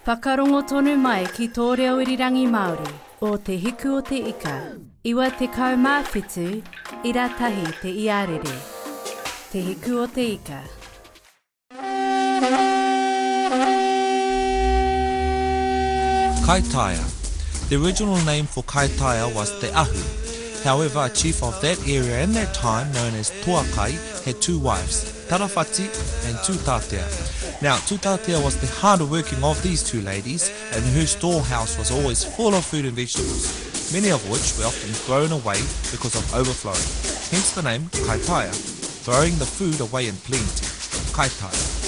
Whakarongo tonu mai ki tō reo irirangi Māori o te hiku o te ika, iwa te kaumāwhitu, ira tahi te iarere. Te hiku o te ika. Kaitaia. The original name for Kaitaia was Te Ahu. However, a chief of that area in that time, known as Toakai, had two wives, Tarawhati and Tūtātea. Now, Tūtātea was the harder working of these two ladies, and her storehouse was always full of food and vegetables, many of which were often thrown away because of overflowing. Hence the name Kaitaia, throwing the food away in plenty. Kaitaia.